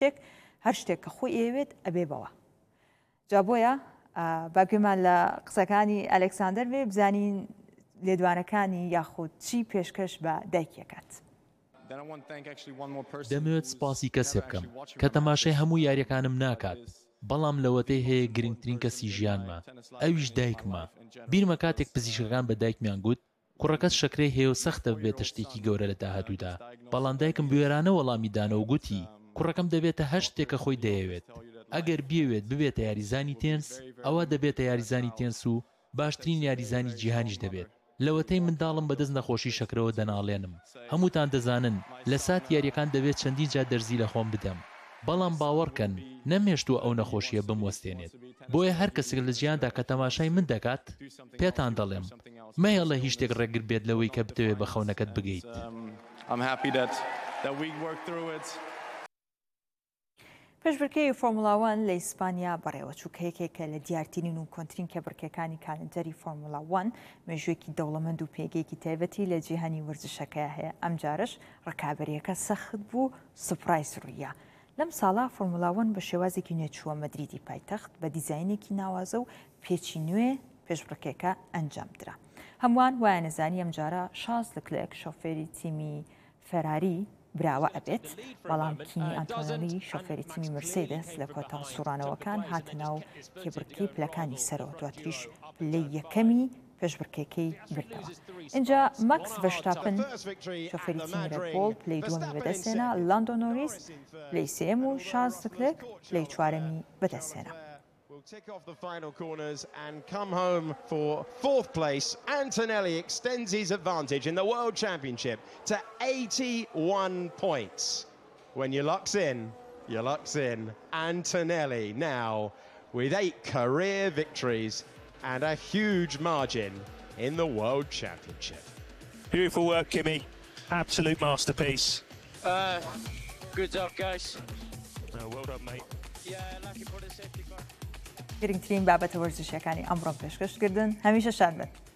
هەر شتێک کە خۆی ئێوێت ئەبێ بەوە. جا بۆیە باگوێمان لە قسەکانی ئەلێکساندەر بێ بزانین لێدوانەکانی یاخود چی پێشکەش بە دایکیەکات. دەمەوێت سپاسی کەسێ بکەم کە تەماشای هەموو یاریەکانم ناکات، بەڵام لەوەتەی هەیە گرنگترین کەسی ژیانمە، ئەویش دایکمە. بیرمە کاتێک پزیشکەکان بە دایکمیان گوت کوڕەکەت شەکرەی هەیە و سەختە ببێتە شتێکی گەورە لە داهاتوودا، بەڵام دایکم بوێرانە وەڵامی دانەوە گوتی کوڕەکەم دەبێتە هەر شتێکە خۆی دەیەوێت. ئەگەر بیەوێت ببێتە یاریزانی تێنس، ئەوە دەبێتە یاریزانی تێنس و باشترین یاریزانی جیهانیش دەبێت. لەوەتەی منداڵم بەدەست نەخۆشی شەکرەوە دەناڵێنم. هەمووتان دەزانن لە سات یاریەکان دەبێت چەندین جا دەرزی لە خۆم بدەم، بەڵام باوەڕکەن نەمێشتووە ئەو نەخۆشیە بموەستێنێت. بۆیە هەر کەسێک لە ژیاندا کە تەماشای من دەکات پێتان دەڵێم مەیەڵە هیچ شتێک ڕێگر بێت لەوەی کە بتەوێت بە خەونەکەت بگەیت. پێشبڕکێی فۆرمولا 1 لە ئیسپانیا بەڕێوە چووکە یەکێکە لە دیارترین و کۆنتترین کێبڕکەکانی کالندەری فۆرمولا 1 مێژوویەکی دەوڵەمەند و پێگەیەکی تایبەتی لە جیهانی وەرزشەکە هەیە. ئەم جارش ڕکابەریەکە سەخت بوو، سوپرایز ڕوویە. لەم ساڵا فۆرمولا 1 بە شێوازێکی نوێ چووە مەدریدی پایتەخت بە دیزاینێکی ناوازە و پێچی نوێ پێشبڕکێکە ئەنجام درا. هەمووان وایە نەزانی ئەم جارە شارلز لکلێرک شۆفێری تیمی فەراری براوە ئەبێت، بەڵام کینی ئەنتۆنیۆلی شۆفێری تیمی مرسیدس لە کۆتا سوڕانەوەکان هاتە ناو کێبڕکەی پلەکانی سەرەوە، دواتریش پلەی یەکەمی پێشبڕکێکەی بردەوە. اینجا ماکس ڤەرشتاپن شۆفێری تیمی رێدبوڵ پلەی دووەمی بەدەستێنا، لاندۆ نۆریس پلەی سێم و شارلز لکلێرک پلەی چوارەمی بەدەستێنا. Will tick off the final corners and come home for fourth place. Antonelli extends his advantage in the World Championship to 81 points. When you locks in, you locks in. Antonelli now with 8 career victories and a huge margin in the World Championship. Beautiful work, Kimi. Absolute masterpiece. Good job, guys. Well done, mate. Yeah, lucky for the safety car. گرنگترین بابەتە وەرزشیەکانی ئەمڕۆ پێشکەشکردن. هەمیشە شاد بن.